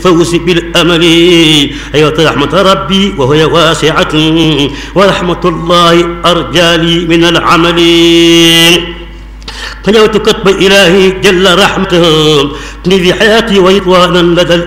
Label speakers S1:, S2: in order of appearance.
S1: للفوز بالأمل أيوة رحمة ربي وهي واسعة ورحمة الله أرجى لي من العمل فنوت كتب إلهي جل رحمته في حياتي ورضوانا لدى